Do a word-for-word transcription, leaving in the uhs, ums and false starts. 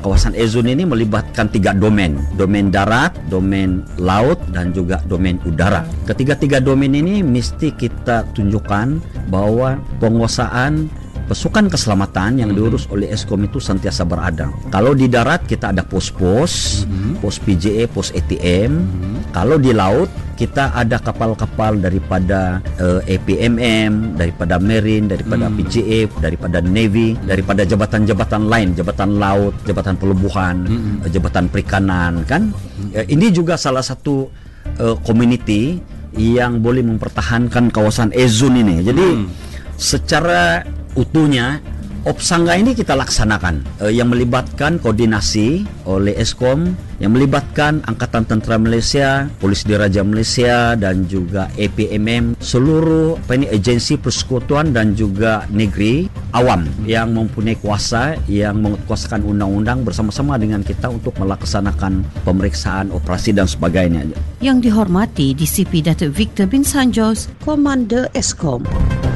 kawasan E-Zone ini melibatkan tiga domain. Domain darat, domain laut, dan juga domain udara. Ketiga-tiga domain ini mesti kita tunjukkan bahwa penguasaan pasukan keselamatan yang diurus oleh Eskom itu sentiasa berada. Kalau di darat kita ada pos-pos, mm-hmm. pos P J A, pos A T M. Mm-hmm. Kalau di laut kita ada kapal-kapal daripada uh, A P M M, daripada Marine, daripada mm. P J A, daripada Navy, daripada jabatan-jabatan lain, jabatan laut, jabatan pelabuhan, mm-hmm. uh, jabatan perikanan, kan? Mm-hmm. Uh, ini juga salah satu uh, community yang boleh mempertahankan kawasan E-Zone ini. Jadi mm. secara utuhnya Opsangga ini kita laksanakan eh, yang melibatkan koordinasi oleh Eskom, yang melibatkan Angkatan Tentera Malaysia, Polis Diraja Malaysia, dan juga A P M M, seluruh apa ini, agensi persekutuan dan juga negeri awam yang mempunyai kuasa, yang menguasai undang-undang bersama-sama dengan kita untuk melaksanakan pemeriksaan, operasi dan sebagainya. Yang dihormati D C P Datuk Victor bin Sanjos, Komander Eskom.